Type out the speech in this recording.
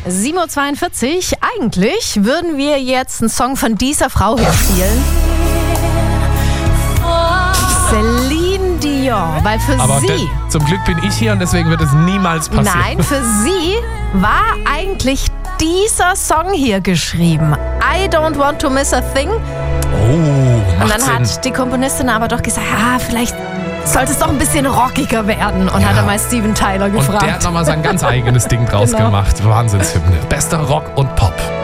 7:42 Uhr. Eigentlich würden wir jetzt einen Song von dieser Frau hier spielen. Celine Dion, weil für Aber sie... zum Glück bin ich hier und deswegen wird es niemals passieren. Nein, für sie war eigentlich dieser Song hier geschrieben. I don't want to miss a thing. Oh, Und dann Sinn. hat die Komponistin aber doch gesagt, vielleicht sollte es doch ein bisschen rockiger werden. Und hat dann mal Steven Tyler gefragt. Und der hat nochmal sein ganz eigenes Ding draus gemacht. Wahnsinnshymne. Bester Rock und Pop.